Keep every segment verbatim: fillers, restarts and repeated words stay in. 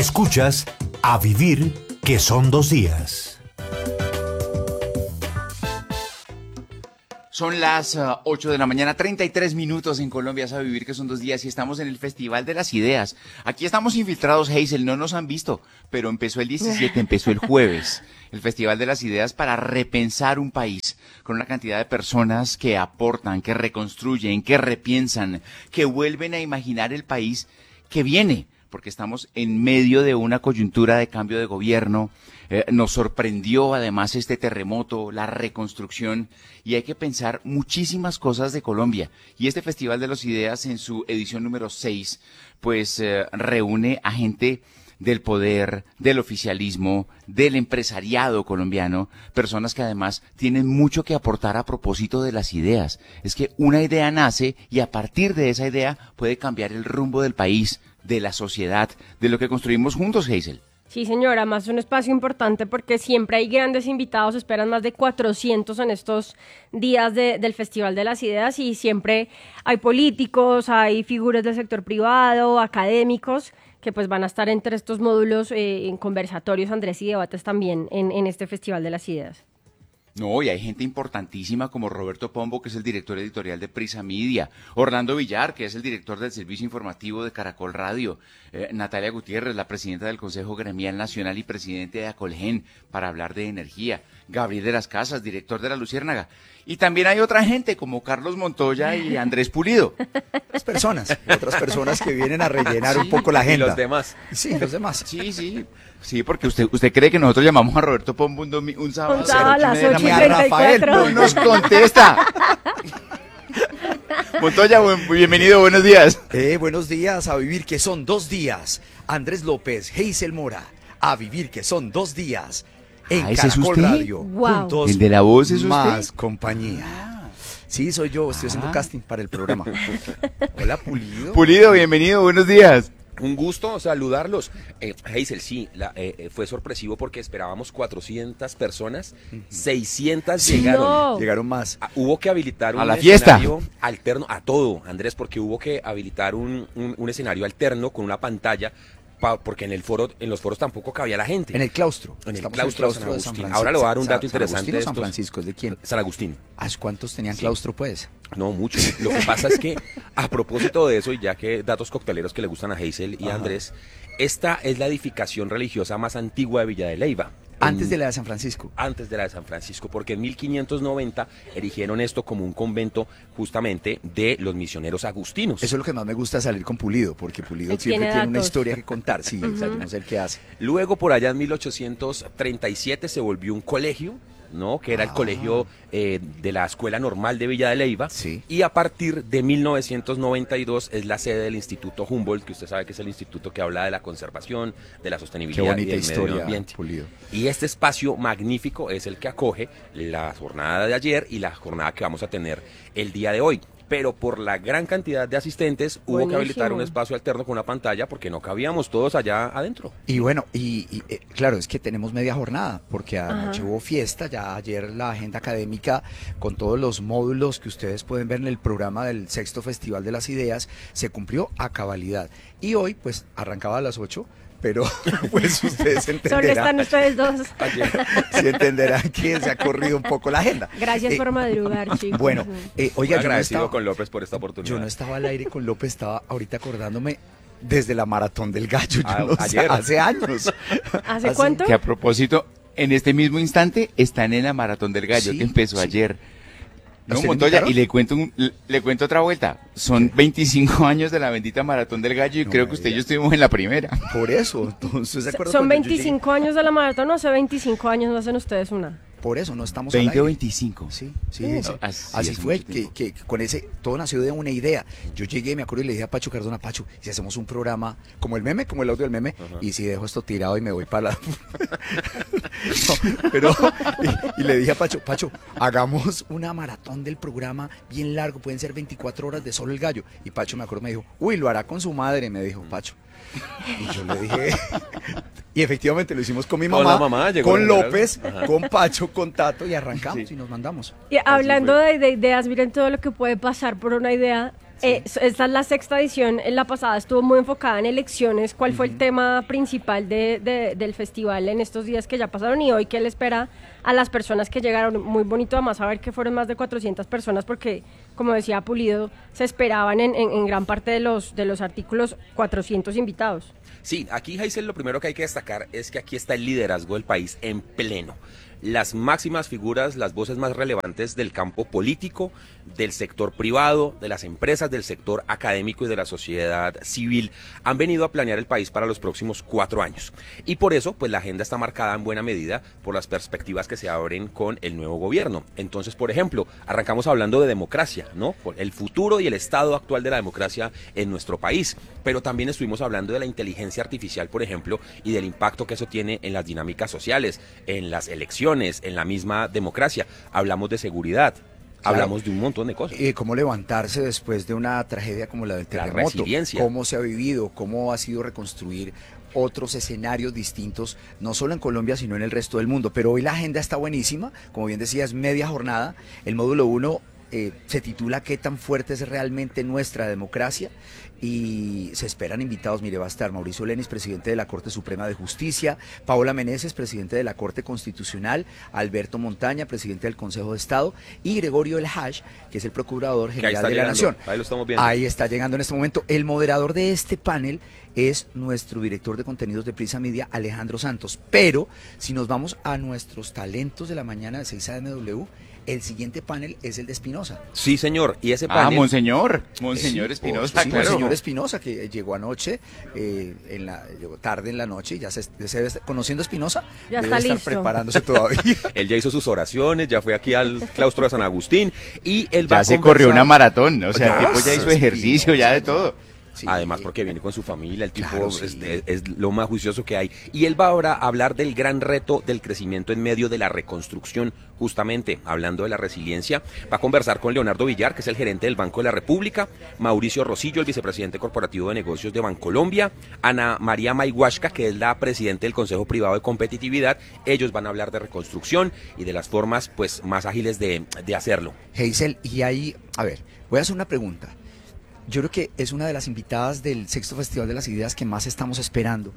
Escuchas A Vivir, que son dos días. Son las uh, ocho de la mañana, treinta y tres minutos en Colombia, es A Vivir, que son dos días, y estamos en el Festival de las Ideas. Aquí estamos infiltrados, Hazel, no nos han visto, pero empezó el diecisiete, empezó el jueves, el Festival de las Ideas para repensar un país, con una cantidad de personas que aportan, que reconstruyen, que repiensan, que vuelven a imaginar el país que viene, porque estamos en medio de una coyuntura de cambio de gobierno. Eh, nos sorprendió además este terremoto, la reconstrucción, y hay que pensar muchísimas cosas de Colombia. Y este Festival de las Ideas, en su edición número seis, pues eh, reúne a gente del poder, del oficialismo, del empresariado colombiano, personas que además tienen mucho que aportar a propósito de las ideas. Es que una idea nace y a partir de esa idea puede cambiar el rumbo del país, de la sociedad, de lo que construimos juntos, Hazel. Sí, señora, más un espacio importante porque siempre hay grandes invitados, esperan más de cuatrocientos en estos días de, del Festival de las Ideas, y siempre hay políticos, hay figuras del sector privado, académicos, que pues van a estar entre estos módulos eh, en conversatorios, Andrés, y debates también en, en este Festival de las Ideas. No, y hay gente importantísima como Roberto Pombo, que es el director editorial de Prisa Media, Orlando Villar, que es el director del servicio informativo de Caracol Radio, eh, Natalia Gutiérrez, la presidenta del Consejo Gremial Nacional y presidente de Acolgen, para hablar de energía, Gabriel de las Casas, director de La Luciérnaga, y también hay otra gente como Carlos Montoya y Andrés Pulido. Otras personas, otras personas que vienen a rellenar sí, un poco la agenda. Y los demás. Sí, los demás. Sí, sí. Sí, porque usted usted cree que nosotros llamamos a Roberto Pombo un, domi- un sábado. Un sábado a las ocho y treinta y Rafael cuatro. no nos contesta. Montoya, buen, bienvenido, buenos días. Eh, buenos días, A Vivir, que son dos días. Andrés López, Hazel Mora, A Vivir, que son dos días. En Ah, ¿ese es Caracol usted? Radio. Wow. Juntos, ¿El de la voz es usted? Más compañía. Sí, soy yo, estoy haciendo Ah. casting para el programa. Hola, Pulido. Pulido, bienvenido, buenos días. Un gusto saludarlos. Eh, Hazel, sí, la, eh, fue sorpresivo porque esperábamos cuatrocientas personas, seiscientas Sí, llegaron. no. Llegaron más. Ah, hubo que habilitar un A la fiesta. escenario alterno, a todo, Andrés, porque hubo que habilitar un, un, un escenario alterno con una pantalla, pa, porque en el foro, en los foros tampoco cabía la gente. En el claustro. En el Estamos claustro de San Agustín. Ahora le voy a dar un dato San interesante Agustín de o San estos. Francisco, ¿es de quién? San Agustín. ¿Hace cuántos tenían Sí. claustro, pues? No, mucho. Lo que pasa es que, a propósito de eso, y ya que datos cocteleros que le gustan a Hazel y a Ajá. Andrés, esta es la edificación religiosa más antigua de Villa de Leyva. Antes En- de la de San Francisco. Antes de la de San Francisco, porque en mil quinientos noventa erigieron esto como un convento justamente de los misioneros agustinos. Eso es lo que más me gusta, salir con Pulido, porque Pulido Él siempre tiene tiene una datos. historia que contar. Sí, exacto, no sé el qué hace. Luego, por allá en mil ochocientos treinta y siete, se volvió un colegio, ¿no? Que era el Ah. colegio eh, de la Escuela Normal de Villa de Leyva. Sí. Y a partir de mil novecientos noventa y dos es la sede del Instituto Humboldt, que usted sabe que es el instituto que habla de la conservación, de la Qué sostenibilidad y bonita del historia, medio ambiente. Pulido. Y este espacio magnífico es el que acoge la jornada de ayer y la jornada que vamos a tener el día de hoy. Pero por la gran cantidad de asistentes hubo Buenísimo. que habilitar un espacio alterno con una pantalla porque no cabíamos todos allá adentro. Y bueno, y, y, eh, claro, es que tenemos media jornada, porque anoche Ajá. hubo fiesta, ya ayer la agenda académica con todos los módulos que ustedes pueden ver en el programa del Sexto Festival de las Ideas se cumplió a cabalidad. Y hoy, pues, arrancaba a las ocho, pero pues ustedes Solo entenderán, están ustedes dos. sí entenderán que se ha corrido un poco la agenda. Gracias Eh, por madrugar, chicos. Bueno, eh, oiga, yo no, agradecido estaba, con López por esta oportunidad. yo no estaba al aire con López, estaba ahorita acordándome desde la Maratón del Gallo, yo Ah, no sé, ayer. hace años. ¿Hace cuánto? Que a propósito, en este mismo instante están en la Maratón del Gallo, Sí, que empezó sí. ayer. No, ¿Usted le Montoya, invitaron? y le cuento un- le, le cuento otra vuelta. Son veinticinco años de la bendita Maratón del Gallo y No creo me que usted y diga. yo estuvimos en la primera. Por eso, entonces, ¿se acuerda Son cuando yo llegué? veinticinco años de la maratón, no hace veinticinco años no hacen ustedes una. Por eso no estamos al veinte o aire. veinticinco. Sí, sí, Uh, sí. así Así es fue, mucho que, tiempo. que con ese, todo nació de una idea. Yo llegué, me acuerdo, y le dije a Pacho Cardona, Pacho, si hacemos un programa como el meme, como el audio del meme, y si dejo esto tirado y me voy para la... No, pero, y, y le dije a Pacho, Pacho, hagamos una maratón del programa bien largo, pueden ser veinticuatro horas de solo el gallo. Y Pacho, me acuerdo, me dijo, uy, lo hará con su madre, me dijo Pacho. Y yo le dije, y efectivamente lo hicimos con mi Con mamá, la mamá, llegó con la mujer. López, Ajá. con Pacho, con Tato, y arrancamos Sí. y nos mandamos. Y hablando de, de ideas, miren todo lo que puede pasar por una idea. Eh, esta es la sexta edición. En la pasada estuvo muy enfocada en elecciones. ¿Cuál fue el tema principal de, de- del festival en estos días que ya pasaron y hoy qué le espera a las personas que llegaron? Muy bonito además saber que fueron más de cuatrocientas personas porque, como decía Pulido, se esperaban en, en- en gran parte de los, de los artículos cuatrocientos invitados. Sí, aquí, Hazel, lo primero que hay que destacar es que aquí está el liderazgo del país en pleno. Las máximas figuras, las voces más relevantes del campo político, del sector privado, de las empresas, del sector académico y de la sociedad civil han venido a planear el país para los próximos cuatro años. Y por eso, pues la agenda está marcada en buena medida por las perspectivas que se abren con el nuevo gobierno. Entonces, por ejemplo, arrancamos hablando de democracia, ¿no? Por el futuro y el estado actual de la democracia en nuestro país. Pero también estuvimos hablando de la inteligencia artificial, por ejemplo, y del impacto que eso tiene en las dinámicas sociales, en las elecciones, en la misma democracia. Hablamos de seguridad, Claro. hablamos de un montón de cosas. Eh, cómo levantarse después de una tragedia como la del La terremoto, resiliencia. cómo se ha vivido, cómo ha sido reconstruir otros escenarios distintos, no solo en Colombia, sino en el resto del mundo. Pero hoy la agenda está buenísima, como bien decías, media jornada. El módulo uno eh, se titula ¿Qué tan fuerte es realmente nuestra democracia? Y se esperan invitados. Mire, va a estar Mauricio Lenis, presidente de la Corte Suprema de Justicia, Paola Meneses, presidente de la Corte Constitucional, Alberto Montaña, presidente del Consejo de Estado, y Gregorio El Haj, que es el Procurador Que ahí General está de la llegando, Nación. ahí lo estamos viendo. Ahí está llegando en este momento. El moderador de este panel es nuestro director de contenidos de Prisa Media, Alejandro Santos. Pero si nos vamos a nuestros talentos de la mañana de seis A M W, el siguiente panel es el de Espinosa. Sí, señor, y ese Ah, panel... Monseñor, Monseñor Sí, Espinosa, sí, claro. Monseñor Espinosa, que llegó anoche, eh, en la, llegó tarde en la noche, y ya se, se debe estar- conociendo a Espinosa, Ya debe está estar listo. preparándose todavía. Él ya hizo sus oraciones, ya fue aquí al claustro de San Agustín y él va Ya a se conversar- corrió una maratón, o sea, el Ya, tipo ya hizo sí, ejercicio, ya de sí. todo. Sí. Además porque viene con su familia, el tipo Claro, sí. es, es- es lo más juicioso que hay. Y él va ahora a hablar del gran reto del crecimiento en medio de la reconstrucción, justamente hablando de la resiliencia. Va a conversar con Leonardo Villar, que es el gerente del Banco de la República, Mauricio Rosillo, el vicepresidente corporativo de negocios de Bancolombia, Ana María Mayhuashka, que es la presidenta del Consejo Privado de Competitividad. Ellos van a hablar de reconstrucción y de las formas pues más ágiles de, de hacerlo. Hazel, y ahí, a ver, voy a hacer una pregunta. Yo creo que es una de las invitadas del sexto Festival de las Ideas que más estamos esperando.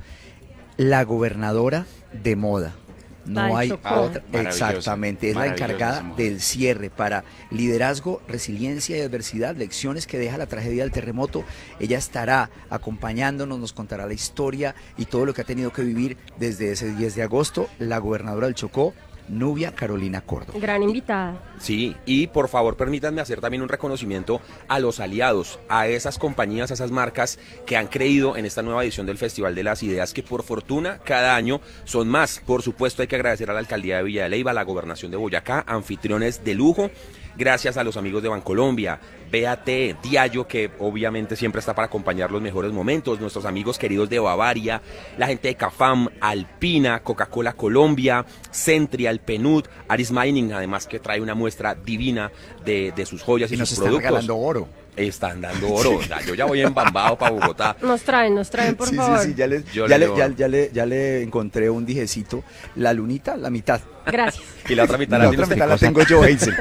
La gobernadora de moda. No Ay, hay Chocó. otra. Maravillosa, Exactamente, es la maravillosa encargada esa mujer. del cierre para liderazgo, resiliencia y adversidad, lecciones que deja la tragedia del terremoto. Ella estará acompañándonos, nos contará la historia y todo lo que ha tenido que vivir desde ese diez de agosto. La gobernadora del Chocó, Nubia Carolina Córdoba. Gran invitada. Sí, y por favor permítanme hacer también un reconocimiento a los aliados, a esas compañías, a esas marcas que han creído en esta nueva edición del Festival de las Ideas, que por fortuna cada año son más. Por supuesto hay que agradecer a la Alcaldía de Villa de Leyva, a la Gobernación de Boyacá, anfitriones de lujo, gracias a los amigos de Bancolombia, B A T, Diallo, que obviamente siempre está para acompañar los mejores momentos, nuestros amigos queridos de Bavaria, la gente de Cafam, Alpina, Coca-Cola Colombia, Centrial, Penud, Aris Mining, además que trae una muestra divina de, de sus joyas y, Y nos sus están productos. regalando oro. Están dando oro. O sea, yo ya voy embambado para Bogotá. Nos traen, nos traen, por sí, favor. sí, sí, ya le, Yo ya, le le, doy. ya, ya le, ya le encontré un dijecito. La lunita, la mitad. Gracias. Y la otra mitad La la otra tiene mitad la usted. tengo yo, Hazel.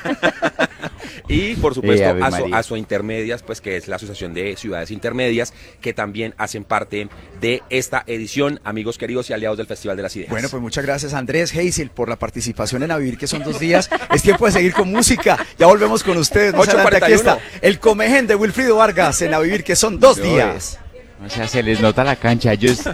Y por supuesto Eh, Ave a, so, María. a Sointermedias, pues que es la Asociación de Ciudades Intermedias, que también hacen parte de esta edición, amigos queridos y aliados del Festival de las Ideas. Bueno, pues muchas gracias Andrés, Hazel, por la participación en A Vivir, que son dos días. Es tiempo de seguir con música. Ya volvemos con ustedes. Más ocho adelante, aquí cuarenta y está uno. el Comején de Wilfrido Vargas en A Vivir, que son dos Yo, días. O sea, se les nota la cancha. Yo es-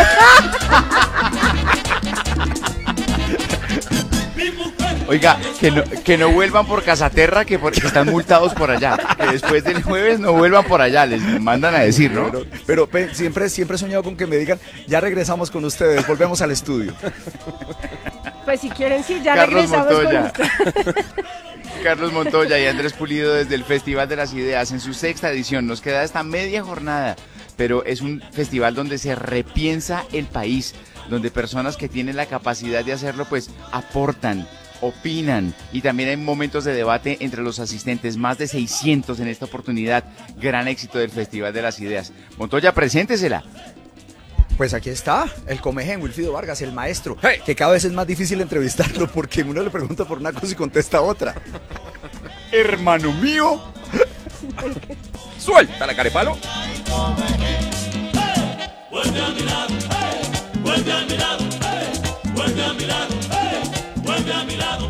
Oiga, que no, que no vuelvan por Casaterra, que, por- que están multados por allá. Que después del jueves no vuelvan por allá, les mandan a decir, ¿no? Pero, pero pe- siempre, siempre he soñado con que me digan, ya regresamos con ustedes, volvemos al estudio. Pues si quieren, sí, ya Carlos regresamos Montoya. con usted. Carlos Montoya y Andrés Pulido desde el Festival de las Ideas en su sexta edición. Nos queda esta media jornada, pero es un festival donde se repiensa el país, donde personas que tienen la capacidad de hacerlo pues aportan, opinan y también hay momentos de debate entre los asistentes, más de seiscientos en esta oportunidad. Gran éxito del Festival de las Ideas. Montoya, preséntesela. Pues aquí está, el Comején, Wilfrido Vargas, el maestro, Hey. que cada vez es más difícil entrevistarlo porque uno le pregunta por una cosa y contesta otra. Hermano mío. ¡Suelta la carepalo! Vuelve a mi lado, hey, vuelve a mi lado, hey, vuelve a mi lado, hey, vuelve a mi lado.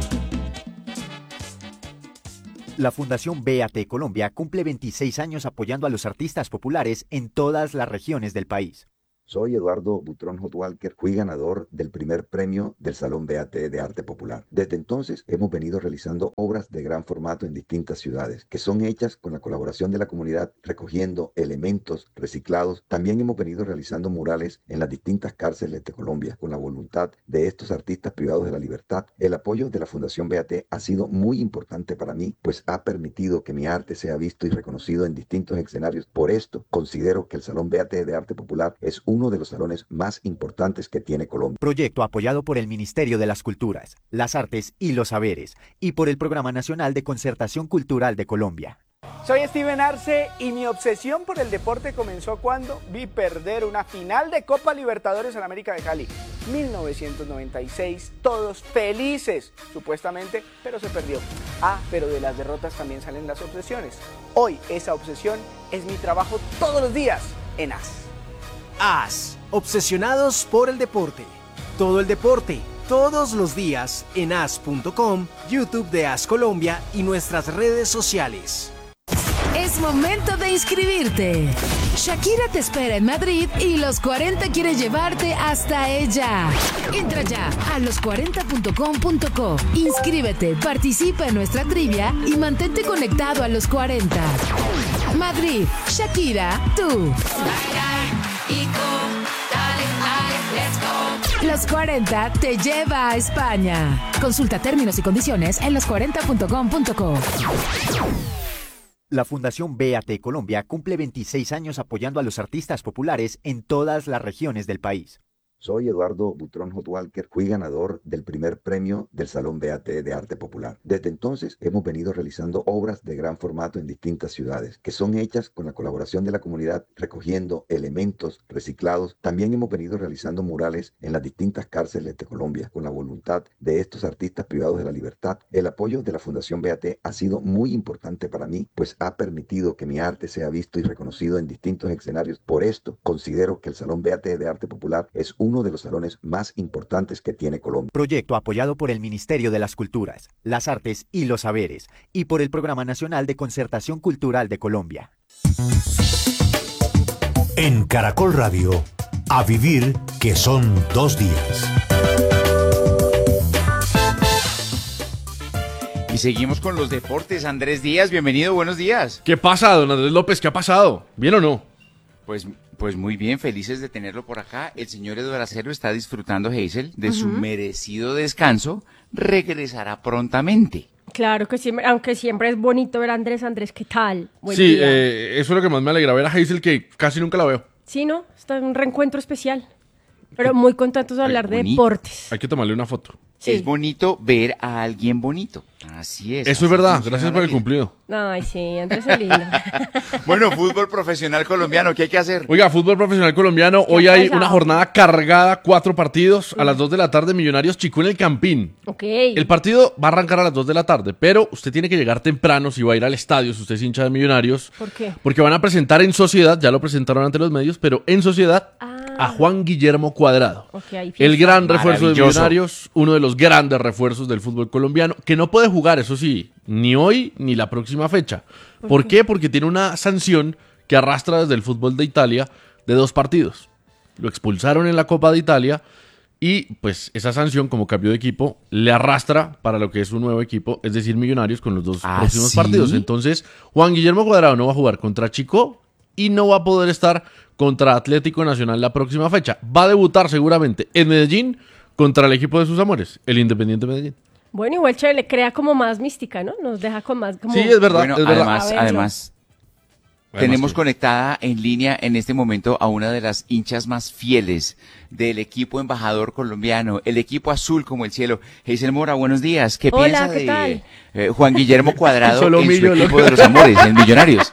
La Fundación Véate Colombia cumple veintiséis años apoyando a los artistas populares en todas las regiones del país. Soy Eduardo Butrón Hot Walker, fui ganador del primer premio del Salón Véate de Arte Popular. Desde entonces hemos venido realizando obras de gran formato en distintas ciudades, que son hechas con la colaboración de la comunidad, recogiendo elementos reciclados. También hemos venido realizando murales en las distintas cárceles de Colombia, con la voluntad de estos artistas privados de la libertad. El apoyo de la Fundación Véate ha sido muy importante para mí, pues ha permitido que mi arte sea visto y reconocido en distintos escenarios. Por esto, considero que el Salón Véate de Arte Popular es un uno de los salones más importantes que tiene Colombia. Proyecto apoyado por el Ministerio de las Culturas, las Artes y los Saberes y por el Programa Nacional de Concertación Cultural de Colombia. Soy Steven Arce y mi obsesión por el deporte comenzó cuando vi perder una final de Copa Libertadores en América de Cali. mil novecientos noventa y seis, todos felices, supuestamente, pero se perdió. Ah, pero de las derrotas también salen las obsesiones. Hoy esa obsesión es mi trabajo todos los días en A S. A S, obsesionados por el deporte. Todo el deporte, todos los días en A S punto com, YouTube de A S Colombia y nuestras redes sociales. Es momento de inscribirte. Shakira te espera en Madrid y Los cuarenta quiere llevarte hasta ella. Entra ya a los cuarenta punto com punto co. Inscríbete, participa en nuestra trivia y mantente conectado a Los cuarenta. Madrid, Shakira, tú. Los cuarenta te lleva a España. Consulta términos y condiciones en los cuarenta punto com punto co. La Fundación Véate Colombia cumple veintiséis años apoyando a los artistas populares en todas las regiones del país. Soy Eduardo Butrón Hot Walker, fui ganador del primer premio del Salón Véate de Arte Popular. Desde entonces hemos venido realizando obras de gran formato en distintas ciudades, que son hechas con la colaboración de la comunidad, recogiendo elementos reciclados. También hemos venido realizando murales en las distintas cárceles de Colombia, con la voluntad de estos artistas privados de la libertad. El apoyo de la Fundación Véate ha sido muy importante para mí, pues ha permitido que mi arte sea visto y reconocido en distintos escenarios. Por esto, considero que el Salón Véate de Arte Popular es uno de los salones más importantes que tiene Colombia. Proyecto apoyado por el Ministerio de las Culturas, las Artes y los Saberes y por el Programa Nacional de Concertación Cultural de Colombia. En Caracol Radio, a vivir que son dos días. Y seguimos con los deportes. Andrés Díaz, bienvenido, buenos días. ¿Qué pasa, don Andrés López? ¿Qué ha pasado? ¿Bien o no? Pues, pues muy bien, felices de tenerlo por acá. El señor Eduardo Acero está disfrutando, Hazel, de uh-huh. su merecido descanso. Regresará prontamente. Claro que siempre, aunque siempre es bonito ver a Andrés. Andrés, ¿qué tal? Buen sí, eh, eso es lo que más me alegra, ver a Hazel, que casi nunca la veo. Sí, ¿no? Está en un reencuentro especial. Pero muy contentos de hablar de deportes. Hay que tomarle una foto. Sí. Es bonito ver a alguien bonito. Así es. Eso es verdad. Gracias por el cumplido. Ay, sí, Andrés es lindo. Bueno, fútbol profesional colombiano, ¿qué hay que hacer? Oiga, fútbol profesional colombiano. Hoy hay una jornada cargada, cuatro partidos. A las dos de la tarde, Millonarios Chicó en el Campín. Ok. El partido va a arrancar a las dos de la tarde, pero usted tiene que llegar temprano si va a ir al estadio, si usted es hincha de Millonarios. ¿Por qué? Porque van a presentar en sociedad, ya lo presentaron ante los medios, pero en sociedad ah. a Juan Guillermo Cuadrado. Okay, el gran refuerzo de Millonarios, uno de los grandes refuerzos del fútbol colombiano, que no puede jugar, eso sí, ni hoy ni la próxima fecha. ¿Por, ¿Por qué? qué? Porque tiene una sanción que arrastra desde el fútbol de Italia de dos partidos. Lo expulsaron en la Copa de Italia y pues esa sanción como cambio de equipo le arrastra para lo que es un nuevo equipo, es decir, Millonarios con los dos ¿Ah, próximos ¿sí? partidos. Entonces, Juan Guillermo Cuadrado no va a jugar contra Chicó y no va a poder estar contra Atlético Nacional la próxima fecha. Va a debutar seguramente en Medellín contra el equipo de sus amores, el Independiente Medellín. Bueno, igual chévere, le crea como más mística, ¿no? Nos deja con más... Como... Sí, es verdad. Bueno, es además, verdad. además, tenemos sí. conectada en línea en este momento a una de las hinchas más fieles del equipo embajador colombiano, el equipo azul como el cielo. Hazel Mora, buenos días. ¿Qué Hola, piensa ¿qué de tal? Eh, Juan Guillermo Cuadrado Solo en millo, su equipo loco. de los amores, en Millonarios?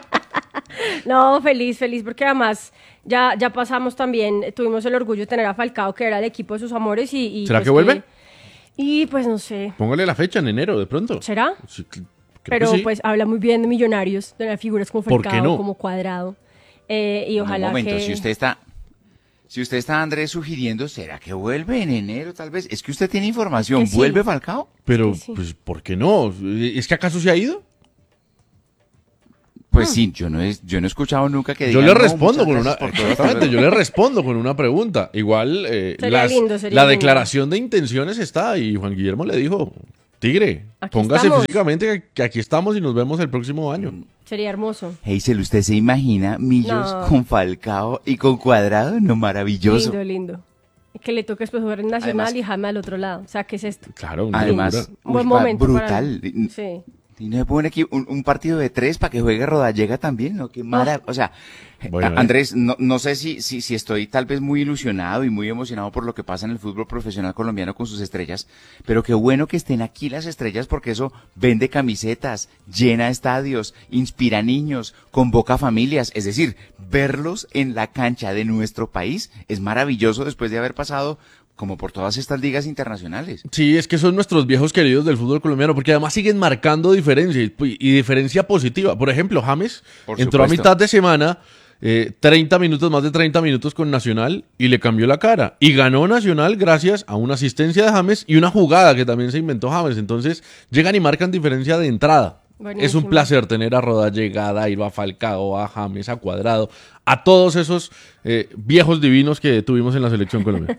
No, feliz, feliz, porque además ya, ya pasamos también, tuvimos el orgullo de tener a Falcao, que era el equipo de sus amores. y, y ¿Será pues que vuelve? Que, y pues no sé. Póngale la fecha en enero, de pronto. ¿Será? Sí, Creo Pero que sí. pues habla muy bien de Millonarios, de las figuras como ¿Por qué Falcao, no? como Cuadrado. Eh, y Un ojalá momento, que... si usted está, si usted está, Andrés, sugiriendo, ¿será que vuelve en enero tal vez? Es que usted tiene información, Que sí. ¿vuelve Falcao? Pero, Sí, sí. pues, ¿por qué no? ¿Es que acaso se ha ido? Pues sí, yo no he, yo no he escuchado nunca que Yo digan, le "No, respondo muchas con una... gracias por todo, hasta Exactamente, luego". yo le respondo con una pregunta. Igual, eh, Sería las- lindo, sería la lindo. declaración de intenciones está y Juan Guillermo le dijo, Tigre, Aquí póngase estamos. físicamente que, que aquí estamos y nos vemos el próximo año. Sería hermoso. Heysel, ¿usted se imagina Millos No. con Falcao y con Cuadrado? No, maravilloso. Lindo, lindo. Que le toque después jugar en Nacional Además- y Jaime al otro lado. O sea, ¿qué es esto? Claro, una Además, locura. Un buen uy, pa- momento brutal. para- Sí. Y no se pone aquí un, un partido de tres para que juegue Rodallega también, ¿no? Qué mara... O sea, Bueno, a- Andrés, no, no sé si, si, si estoy tal vez muy ilusionado y muy emocionado por lo que pasa en el fútbol profesional colombiano con sus estrellas, pero qué bueno que estén aquí las estrellas porque eso vende camisetas, llena estadios, inspira niños, convoca familias. Es decir, verlos en la cancha de nuestro país es maravilloso después de haber pasado como por todas estas ligas internacionales. Sí, es que son nuestros viejos queridos del fútbol colombiano, porque además siguen marcando diferencia y, y diferencia positiva. Por ejemplo, James Por entró a supuesto. mitad de semana, eh, treinta minutos, más de treinta minutos con Nacional y le cambió la cara. Y ganó Nacional gracias a una asistencia de James y una jugada que también se inventó James. Entonces llegan y marcan diferencia de entrada. Buenísimo. Es un placer tener a Rodallega, a Dairo, a Falcao, a James, a Cuadrado, a todos esos eh, viejos divinos que tuvimos en la selección colombiana.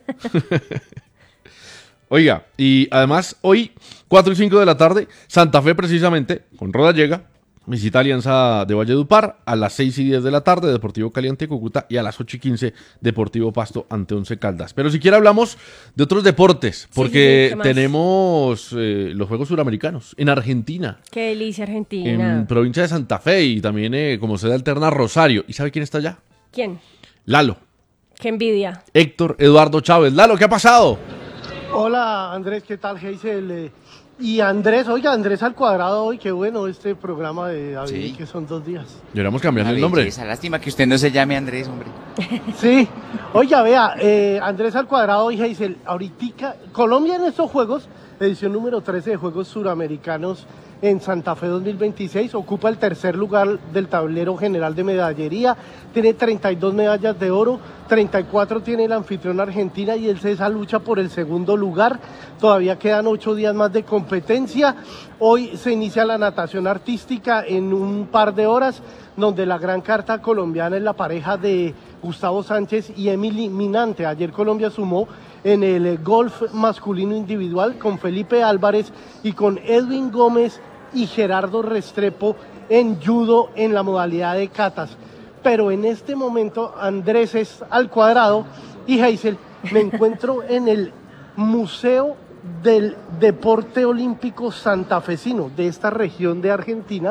Oiga, y además hoy, cuatro y cinco de la tarde, Santa Fe precisamente, con Rodallega, visita Alianza de Valledupar, a las seis y diez de la tarde, Deportivo Cali ante Cúcuta, y a las ocho y quince, Deportivo Pasto ante Once Caldas. Pero si quiere hablamos de otros deportes, porque sí, ¿qué más? tenemos eh, los Juegos Suramericanos en Argentina, Qué delicia en Argentina. provincia de Santa Fe, y también eh, como sede alterna Rosario. ¿Y sabe quién está allá? ¿Quién? Lalo, Qué envidia. Héctor Eduardo Chávez. Lalo, ¿qué ha pasado? Hola Andrés, ¿qué tal Heysel? Eh, Y Andrés, oiga, Andrés al cuadrado hoy, qué bueno este programa de David, Sí. que son dos días. Deberíamos cambiarle Una el nombre. belleza. Lástima que usted no se llame Andrés, hombre. Sí, oiga, vea, eh, Andrés al cuadrado y Heysel, ahorita, Colombia en estos Juegos, edición número trece de Juegos Suramericanos en Santa Fe dos mil veintiséis, ocupa el tercer lugar del tablero general de medallería, tiene treinta y dos medallas de oro, treinta y cuatro tiene la anfitriona Argentina y él se esa lucha por el segundo lugar. Todavía quedan ocho días más de competencia. Hoy se inicia la natación artística en un par de horas, donde la gran carta colombiana es la pareja de Gustavo Sánchez y Emily Minante. Ayer Colombia sumó en el golf masculino individual con Felipe Álvarez y con Edwin Gómez y Gerardo Restrepo en judo en la modalidad de catas. Pero en este momento Andrés es al cuadrado y Heysel, me encuentro en el Museo del Deporte Olímpico Santafesino de esta región de Argentina.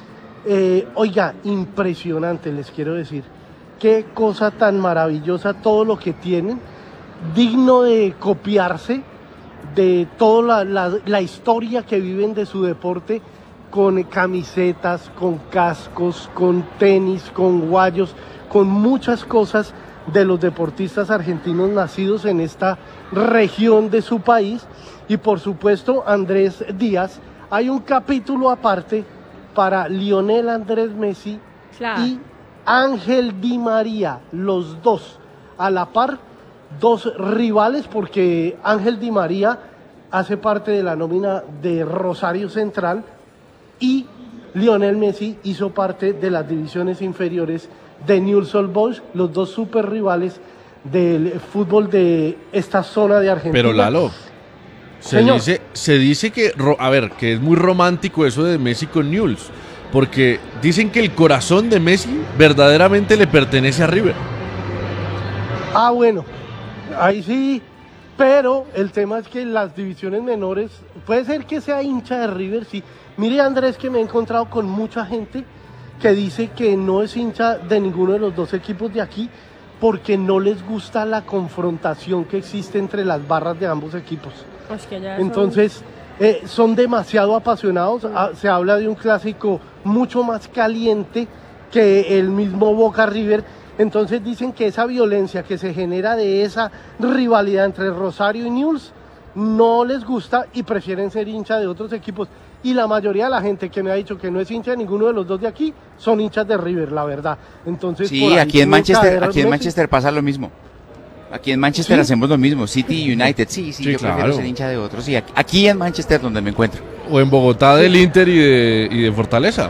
Eh, oiga, impresionante, les quiero decir. Qué cosa tan maravillosa todo lo que tienen, digno de copiarse, de toda la, la, la historia que viven de su deporte, con camisetas, con cascos, con tenis, con guayos, con muchas cosas de los deportistas argentinos nacidos en esta región de su país. Y por supuesto, Andrés Díaz, hay un capítulo aparte para Lionel Andrés Messi Claro. y Ángel Di María, los dos a la par, dos rivales, porque Ángel Di María hace parte de la nómina de Rosario Central y Lionel Messi hizo parte de las divisiones inferiores de Newell's Old Boys, los dos super rivales del fútbol de esta zona de Argentina. Pero Lalo, se Señor. dice, se dice que, ro- a ver, que es muy romántico eso de Messi con Newell's, porque dicen que el corazón de Messi verdaderamente le pertenece a River. Ah, bueno, ahí sí, pero el tema es que las divisiones menores, puede ser que sea hincha de River, sí. Mire Andrés, que me he encontrado con mucha gente que dice que no es hincha de ninguno de los dos equipos de aquí porque no les gusta la confrontación que existe entre las barras de ambos equipos. Es que ya son- Entonces, eh, son demasiado apasionados. Ah, se habla de un clásico mucho más caliente que el mismo Boca River. Entonces dicen que esa violencia que se genera de esa rivalidad entre Rosario y Newell's no les gusta y prefieren ser hincha de otros equipos. y la mayoría de la gente que me ha dicho que no es hincha de ninguno de los dos de aquí, son hinchas de River, la verdad. Entonces, sí, por ahí aquí en tuvo Manchester, caer aquí en Messi. Manchester pasa lo mismo. Aquí en Manchester ¿Sí? hacemos lo mismo, City y United, sí, sí, Sí, yo claro. prefiero ser hincha de otros, sí, aquí, aquí en Manchester donde me encuentro. O en Bogotá del Inter y de, y de Fortaleza.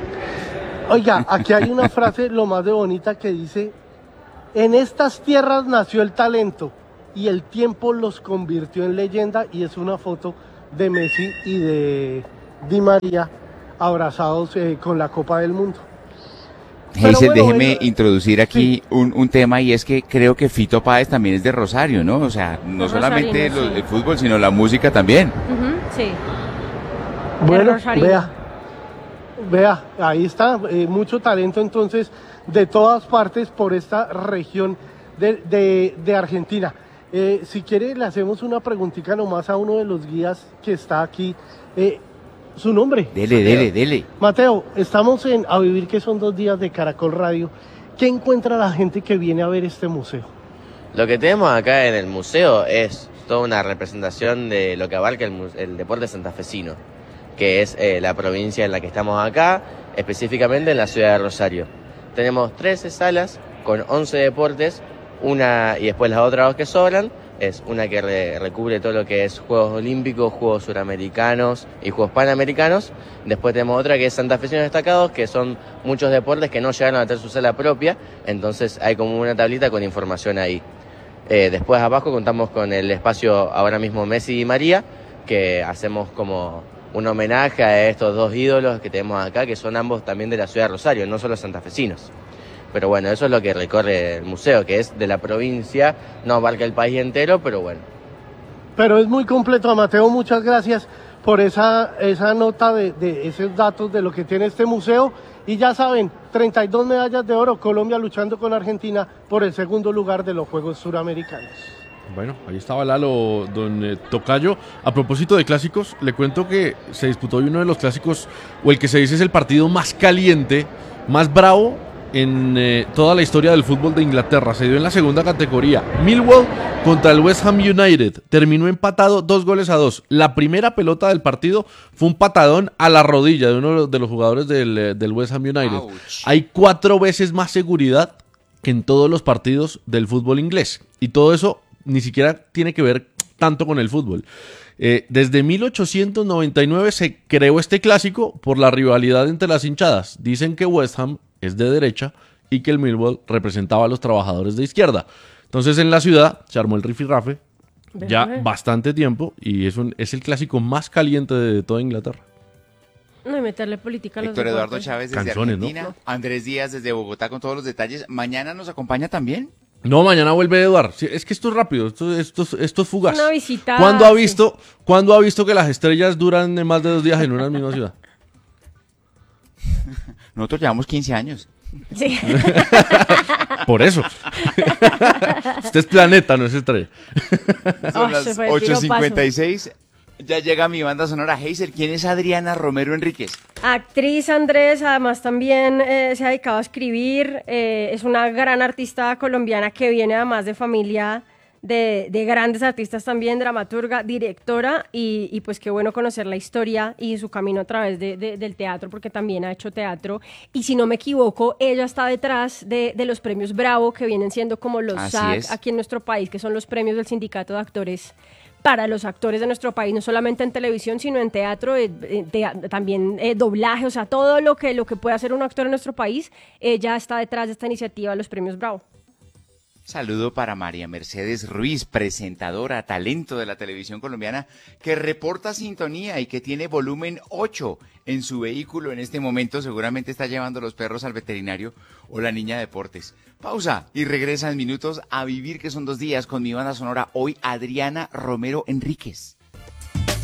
Oiga, aquí hay una frase lo más de bonita que dice, en estas tierras nació el talento y el tiempo los convirtió en leyenda, y es una foto de Messi y de Di María abrazados eh, con la Copa del Mundo. Hazel, bueno, déjeme bueno, introducir aquí un, un tema, y es que creo que Fito Páez también es de Rosario, ¿no? O sea, no solamente Rosarino, lo- sí. el fútbol, sino la música también. Ujú, sí. Bueno, Rosarino. vea, vea, ahí está, eh, mucho talento entonces de todas partes por esta región de, de, de Argentina. Eh, si quiere, le hacemos una preguntita nomás a uno de los guías que está aquí. Eh, ¿Su nombre? Dele, Mateo. dele, dele. Mateo, estamos en A Vivir, que son dos días de Caracol Radio. ¿Qué encuentra la gente que viene a ver este museo? Lo que tenemos acá en el museo es toda una representación de lo que abarca el, mu- el deporte santafesino, que es eh, la provincia en la que estamos acá, específicamente en la ciudad de Rosario. Tenemos trece salas con once deportes, una y después las otras dos que sobran, es una que re- recubre todo lo que es Juegos Olímpicos, Juegos Suramericanos y Juegos Panamericanos. Después tenemos otra que es Santafesinos Destacados, que son muchos deportes que no llegaron a tener su sala propia, entonces hay como una tablita con información ahí. Eh, después abajo contamos con el espacio ahora mismo Messi y María, que hacemos como un homenaje a estos dos ídolos que tenemos acá, que son ambos también de la ciudad de Rosario, no solo santafesinos. Pero bueno, eso es lo que recorre el museo, que es de la provincia, no abarca el país entero, pero bueno. Pero es muy completo, Mateo, muchas gracias por esa, esa nota de, de esos datos de lo que tiene este museo. Y ya saben, treinta y dos medallas de oro, Colombia luchando con Argentina por el segundo lugar de los Juegos Suramericanos. Bueno, ahí estaba Lalo, don eh, Tocayo. A propósito de clásicos, le cuento que se disputó hoy uno de los clásicos, o el que se dice es el partido más caliente, más bravo en eh, toda la historia del fútbol de Inglaterra. Se dio en la segunda categoría. Millwall contra el West Ham United. Terminó empatado dos goles a dos. La primera pelota del partido fue un patadón a la rodilla de uno de los jugadores del, eh, del West Ham United. Ouch. Hay cuatro veces más seguridad que en todos los partidos del fútbol inglés. Y todo eso ni siquiera tiene que ver tanto con el fútbol. Eh, desde mil ochocientos noventa y nueve se creó este clásico por la rivalidad entre las hinchadas. Dicen que West Ham es de derecha y que el Millwall representaba a los trabajadores de izquierda. Entonces en la ciudad se armó el rifirrafe ya Ve. bastante tiempo, y es, un, es el clásico más caliente de toda Inglaterra. No, y meterle política a los Héctor Eduardo deportes. Chávez desde Canciones, ¿no? Argentina, Andrés Díaz desde Bogotá con todos los detalles. ¿Mañana nos acompaña también? No, mañana vuelve Eduard. Sí, es que esto es rápido, esto, esto, es- esto es fugaz. Una visita. ¿Cuándo ha sí. visto, ¿cuándo ha visto que las estrellas duran más de dos días en una misma ciudad? Nosotros llevamos quince años. Sí. Por eso. Este es planeta, no es estrella. Son Oh, las se fue el ocho tiro cincuenta y seis. Ya llega mi banda sonora. Hazel, ¿quién es Adriana Romero Enríquez? Actriz Andrés, además también eh, se ha dedicado a escribir, eh, es una gran artista colombiana que viene además de familia de, de grandes artistas también, dramaturga, directora, y, y pues qué bueno conocer la historia y su camino a través de, de- del teatro, porque también ha hecho teatro, y si no me equivoco, ella está detrás de, de los premios Bravo, que vienen siendo como los Así S A C es. aquí en nuestro país, que son los premios del Sindicato de Actores para los actores de nuestro país, no solamente en televisión, sino en teatro, eh, eh, tea- también eh, doblaje, o sea, todo lo que, lo que puede hacer un actor en nuestro país, ella está detrás de esta iniciativa de los premios Bravo. Saludo para María Mercedes Ruiz, presentadora, talento de la televisión colombiana, que reporta sintonía y que tiene volumen ocho en su vehículo en este momento. Seguramente está llevando los perros al veterinario o la niña de deportes. Pausa y regresa en minutos a Vivir, que son dos días, con mi banda sonora hoy, Adriana Romero Enríquez.